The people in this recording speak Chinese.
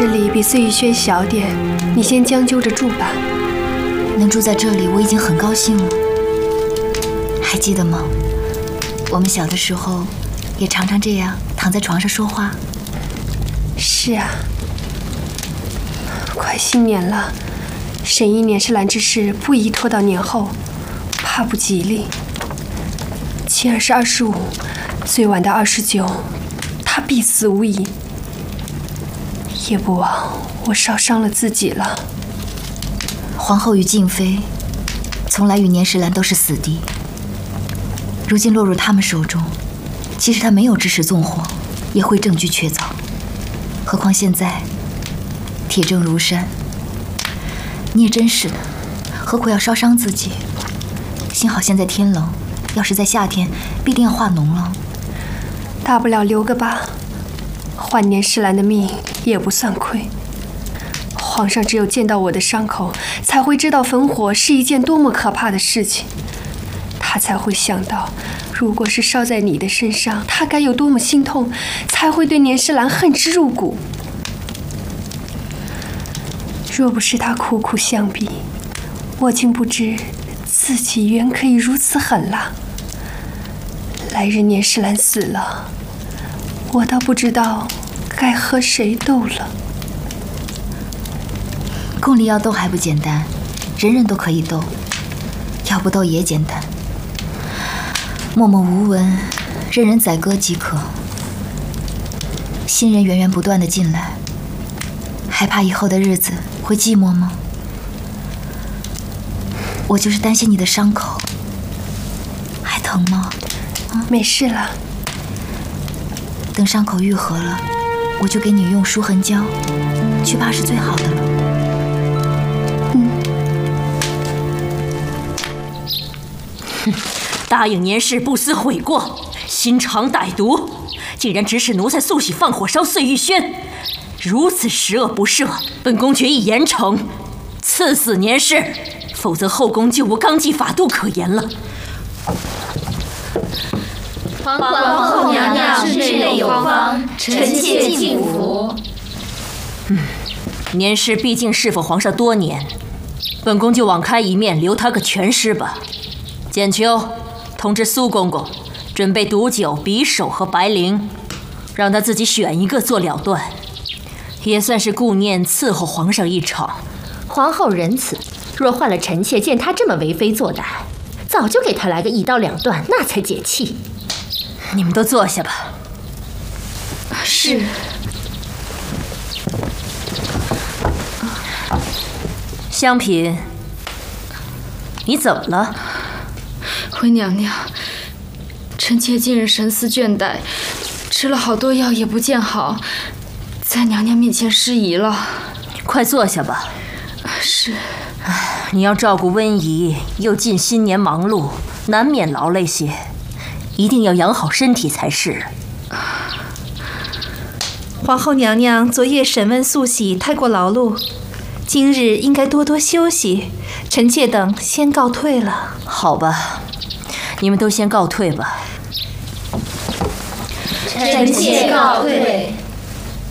这里比碎玉轩小点，你先将就着住吧。 能住在这里，我已经很高兴了。还记得吗？我们小的时候，也常常这样躺在床上说话。 是啊，快新年了，审议年世兰之事不宜拖到年后，怕不吉利。今儿是25，最晚的29，他必死无疑。也不枉我烧伤了自己了。 皇后与静妃，从来与年世兰都是死敌。如今落入他们手中，即使他没有支持纵火，也会证据确凿。何况现在铁证如山，你也真是的，何苦要烧伤自己？幸好现在天冷，要是在夏天，必定要化脓了。 大不了留个疤，换年世兰的命也不算亏。皇上只有见到我的伤口，才会知道焚火是一件多么可怕的事情。他才会想到，如果是烧在你的身上，他该有多么心痛，才会对年世兰恨之入骨。若不是他苦苦相逼，我竟不知自己原可以如此狠辣。来日年世兰死了，我倒不知道该和谁斗了。 宫里要斗还不简单，人人都可以斗，要不斗也简单。默默无闻，任人宰割即可。新人源源不断地进来，还怕以后的日子会寂寞吗？我就是担心你的伤口，还疼吗？ 没事了。 等伤口愈合了，我就给你用舒痕胶，去疤是最好的了。 答应年氏不思悔过，心肠歹毒，竟然指使奴才速喜放火烧碎玉轩，如此十恶不赦，本宫决议严惩，赐死年氏，否则后宫就无纲纪法度可言了。 皇后娘娘治内有方，臣妾敬服。 年氏毕竟侍奉皇上多年，本宫就网开一面，留他个全尸吧。简秋，通知苏公公，准备毒酒、匕首和白绫，让他自己选一个做了断，也算是顾念伺候皇上一场。 皇后仁慈，若换了臣妾，见他这么为非作歹，早就给他来个一刀两断，那才解气。 你们都坐下吧。 是。 香嫔，你怎么了？ 回娘娘，臣妾近日神思倦怠，吃了好多药也不见好，在娘娘面前失仪了。 快坐下吧。 是。 你要照顾温宜，又近新年忙碌，难免劳累些，一定要养好身体才是。 皇后娘娘昨夜审问素喜太过劳碌，今日应该多多休息，臣妾等先告退了。 好吧，你们都先告退吧。 臣妾告退。